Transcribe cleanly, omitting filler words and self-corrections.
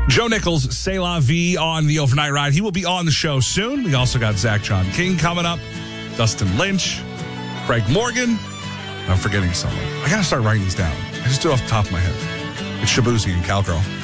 Joe Nichols, C'est La Vie on the Overnight Ride. He will be on the show soon. We also got Zach John King coming up, Dustin Lynch, Craig Morgan. I'm forgetting someone. I got to start writing these down. I just do it off the top of my head. It's Shabuzi and Cowgirl.